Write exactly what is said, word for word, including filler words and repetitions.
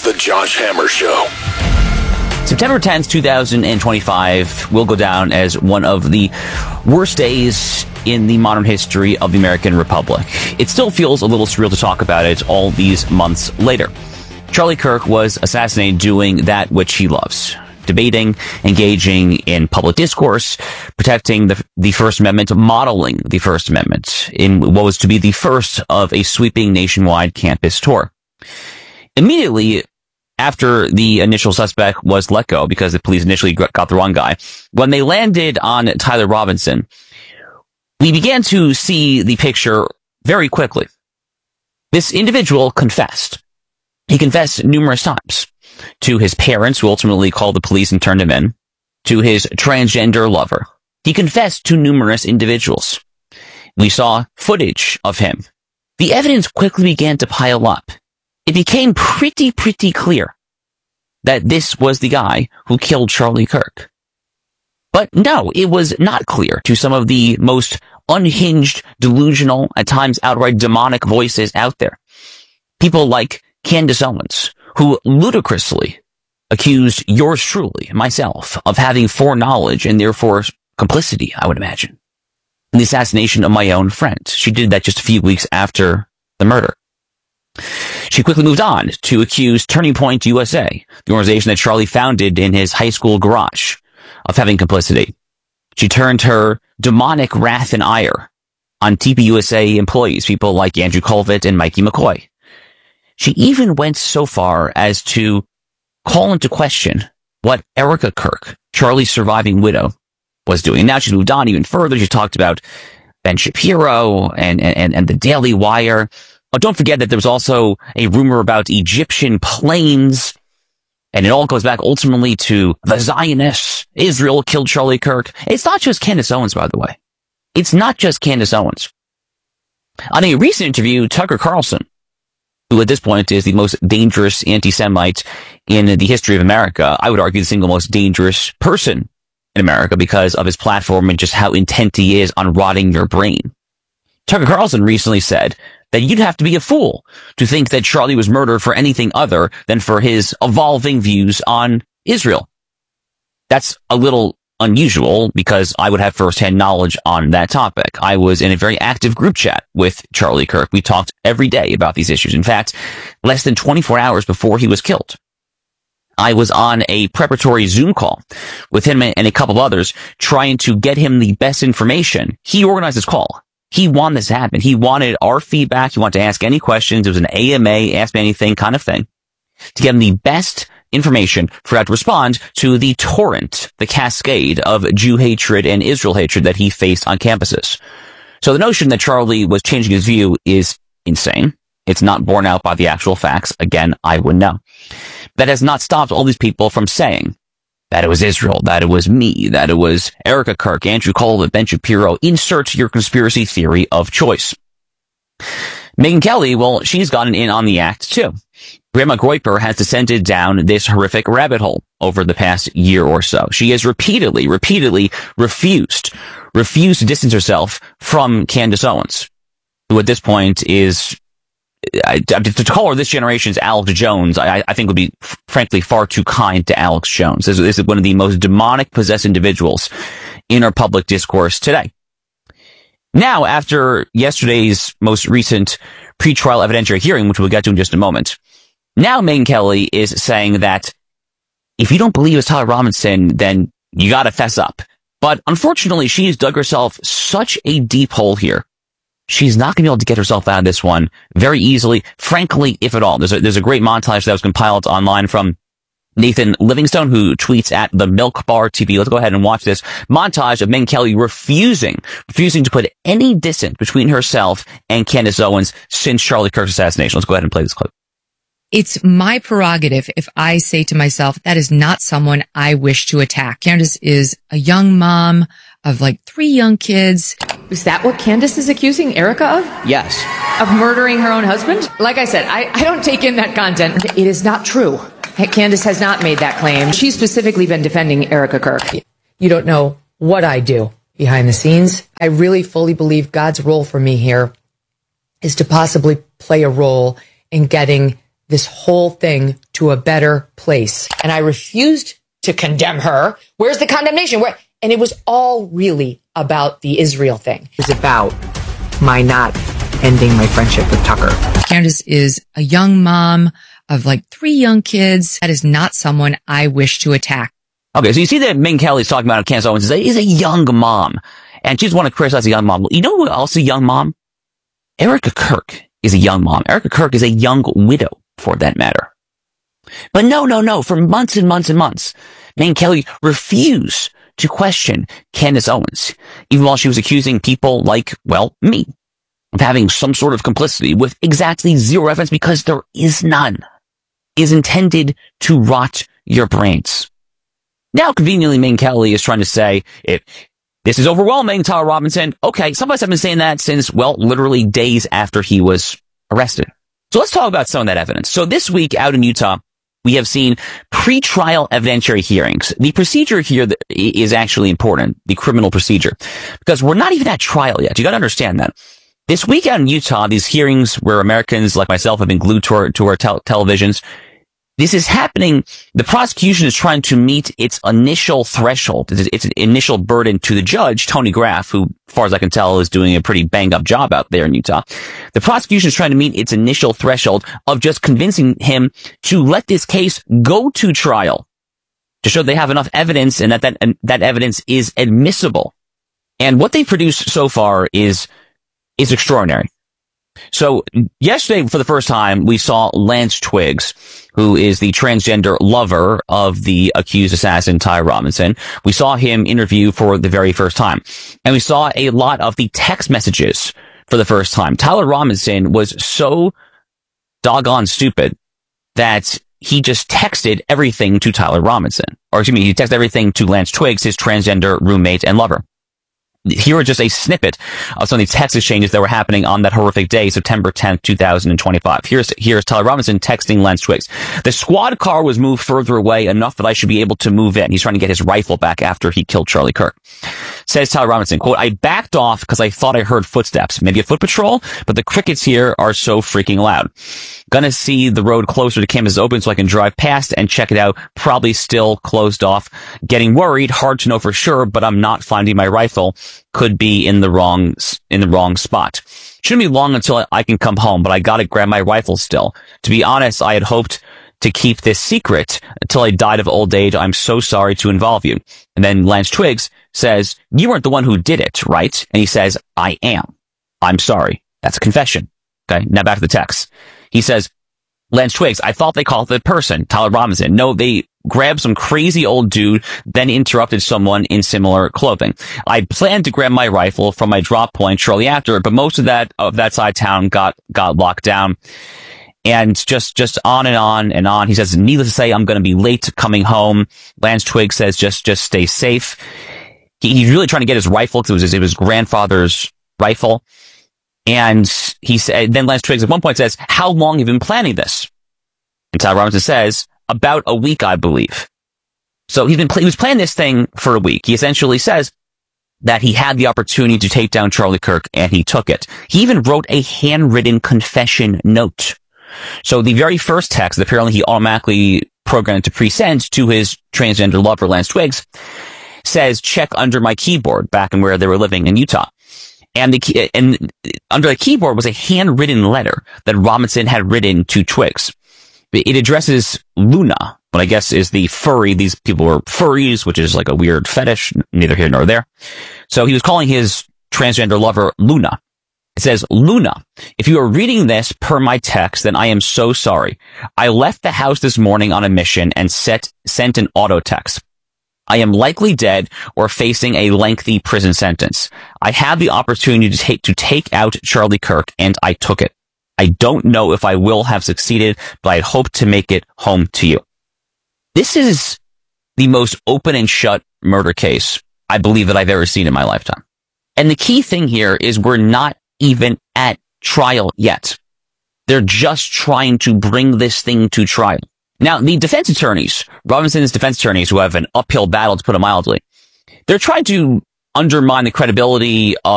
The Josh Hammer Show. September tenth, twenty twenty-five will go down as one of the worst days in the modern history of the American Republic. It still feels a little surreal to talk about it all these months later. Charlie Kirk was assassinated doing that which he loves: debating, engaging in public discourse, protecting the, the First Amendment, modeling the First Amendment in what was to be the first of a sweeping nationwide campus tour. Immediately after the initial suspect was let go, because the police initially got the wrong guy, when they landed on Tyler Robinson, we began to see the picture very quickly. This individual confessed. He confessed numerous times to his parents, who ultimately called the police and turned him in, to his transgender lover. He confessed to numerous individuals. We saw footage of him. The evidence quickly began to pile up. It became pretty, pretty clear that this was the guy who killed Charlie Kirk. But no, it was not clear to some of the most unhinged, delusional, at times outright demonic voices out there. People like Candace Owens, who ludicrously accused yours truly, myself, of having foreknowledge and therefore complicity, I would imagine, in the assassination of my own friend. She did that just a few weeks after the murder. She quickly moved on to accuse Turning Point U S A, the organization that Charlie founded in his high school garage, of having complicity. She turned her demonic wrath and ire on T P U S A employees, people like Andrew Colvett and Mikey McCoy. She even went so far as to call into question what Erica Kirk, Charlie's surviving widow, was doing. Now she's moved on even further. She talked about Ben Shapiro and, and, and the Daily Wire. Oh, don't forget that there was also a rumor about Egyptian planes, and it all goes back ultimately to the Zionists. Israel killed Charlie Kirk. It's not just Candace Owens, by the way. It's not just Candace Owens. On a recent interview, Tucker Carlson, who at this point is the most dangerous anti-Semite in the history of America, I would argue the single most dangerous person in America because of his platform and just how intent he is on rotting your brain. Tucker Carlson recently said that you'd have to be a fool to think that Charlie was murdered for anything other than for his evolving views on Israel. That's a little unusual because I would have firsthand knowledge on that topic. I was in a very active group chat with Charlie Kirk. We talked every day about these issues. In fact, less than twenty-four hours before he was killed, I was on a preparatory Zoom call with him and a couple of others trying to get him the best information. He organized this call. He wanted this to happen. He wanted our feedback. He wanted to ask any questions. It was an A M A, ask me anything kind of thing, to get him the best information for how to respond to the torrent, the cascade of Jew hatred and Israel hatred that he faced on campuses. So the notion that Charlie was changing his view is insane. It's not borne out by the actual facts. Again, I wouldn't know. That has not stopped all these people from saying that it was Israel, that it was me, that it was Erica Kirk, Andrew Colvett, Ben Shapiro. Insert your conspiracy theory of choice. Megyn Kelly, well, she's gotten in on the act too. Grandma Groyper has descended down this horrific rabbit hole over the past year or so. She has repeatedly, repeatedly refused, refused to distance herself from Candace Owens, who at this point is, I, to call her this generation's Alex Jones, I, I think would be, frankly, far too kind to Alex Jones. This, this is one of the most demonic, possessed individuals in our public discourse today. Now, after yesterday's most recent pretrial evidentiary hearing, which we'll get to in just a moment, now Megyn Kelly is saying that if you don't believe it's Tyler Robinson, then you gotta fess up. But unfortunately, she's dug herself such a deep hole here. She's not going to be able to get herself out of this one very easily, frankly, if at all. There's a, there's a great montage that was compiled online from Nathan Livingstone, who tweets at the Milk Bar T V. Let's go ahead and watch this montage of Megyn Kelly refusing, refusing to put any distance between herself and Candace Owens since Charlie Kirk's assassination. Let's go ahead and play this clip. It's my prerogative if I say to myself, that is not someone I wish to attack. Candace is a young mom of like three young kids. Is that what Candace is accusing Erica of? Yes. Of murdering her own husband? Like I said, I, I don't take in that content. It is not true. Candace has not made that claim. She's specifically been defending Erica Kirk. You don't know what I do behind the scenes. I really fully believe God's role for me here is to possibly play a role in getting this whole thing to a better place. And I refused to condemn her. Where's the condemnation? Where? And it was all really about the Israel thing. It was about my not ending my friendship with Tucker. Candace is a young mom of like three young kids. That is not someone I wish to attack. Okay, so you see that Megyn Kelly's talking about Candace Owens is a, is a young mom, and she just want to criticize a young mom. You know who else is a young mom? Erica Kirk is a young mom. Erica Kirk is a young widow, for that matter. But no, no, no. For months and months and months, Megyn Kelly refused to question Candace Owens, even while she was accusing people like, well, me, of having some sort of complicity with exactly zero evidence, because there is none, is intended to rot your brains. Now, conveniently, Megyn Kelly is trying to say, if this is overwhelming, Tyler Robinson. Okay, some of us have been saying that since, well, literally days after he was arrested. So let's talk about some of that evidence. So this week out in Utah, we have seen pre-trial evidentiary hearings. The procedure here is actually important, the criminal procedure, because we're not even at trial yet. You got to understand that. This week out in Utah, these hearings where Americans like myself have been glued to our, to our tel- televisions, this is happening. The prosecution is trying to meet its initial threshold, its initial burden to the judge, Tony Graff, who, as far as I can tell, is doing a pretty bang-up job out there in Utah. The prosecution is trying to meet its initial threshold of just convincing him to let this case go to trial, to show they have enough evidence and that that, and that evidence is admissible. And what they've produced so far is is extraordinary. So yesterday, for the first time, we saw Lance Twiggs, who is the transgender lover of the accused assassin, Tyler Robinson. We saw him interview for the very first time. And we saw a lot of the text messages for the first time. Tyler Robinson was so doggone stupid that he just texted everything to Tyler Robinson. Or excuse me, he texted everything to Lance Twiggs, his transgender roommate and lover. Here are just a snippet of some of the text exchanges that were happening on that horrific day, September tenth, twenty twenty-five. Here's, here's Tyler Robinson texting Lance Twiggs. The squad car was moved further away enough that I should be able to move in. He's trying to get his rifle back after he killed Charlie Kirk. Says Tyler Robinson, quote, I backed off because I thought I heard footsteps. Maybe a foot patrol, but the crickets here are so freaking loud. Gonna see the road closer to campus open so I can drive past and check it out. Probably still closed off. Getting worried. Hard to know for sure, but I'm not finding my rifle. Could be in the wrong, in the wrong spot. Shouldn't be long until I can come home, but I gotta grab my rifle still. To be honest, I had hoped to keep this secret until I died of old age. I'm so sorry to involve you. And then Lance Twiggs says, you weren't the one who did it, right? And he says, I am. I'm sorry. That's a confession. Okay. Now back to the text. He says, Lance Twiggs, I thought they called the person, Tyler Robinson. No, they grabbed some crazy old dude, then interrupted someone in similar clothing. I planned to grab my rifle from my drop point shortly after, but most of that, of that side of town got, got locked down. And just, just on and on and on. He says, needless to say, I'm going to be late coming home. Lance Twiggs says, just, just stay safe. He, he's really trying to get his rifle because it was his, it was his grandfather's rifle. And he said, then Lance Twiggs at one point says, how long have you been planning this? And Tyler Robinson says, about a week, I believe. So he's been, he was planning this thing for a week. He essentially says that he had the opportunity to take down Charlie Kirk and he took it. He even wrote a handwritten confession note. So the very first text that apparently he automatically programmed to pre-send to his transgender lover, Lance Twiggs, says, check under my keyboard, back in where they were living in Utah. And the and under the keyboard was a handwritten letter that Robinson had written to Twiggs. It addresses Luna, what I guess is the furry. These people were furries, which is like a weird fetish, neither here nor there. So he was calling his transgender lover Luna. It says, Luna, if you are reading this per my text, then I am so sorry. I left the house this morning on a mission and set, sent an auto text. I am likely dead or facing a lengthy prison sentence. I had the opportunity to take, to take out Charlie Kirk and I took it. I don't know if I will have succeeded, but I hope to make it home to you. This is the most open and shut murder case I believe that I've ever seen in my lifetime. And the key thing here is we're not even at trial yet. They're just trying to bring this thing to trial. Now, the defense attorneys, Robinson's defense attorneys, who have an uphill battle, to put it mildly, they're trying to undermine the credibility of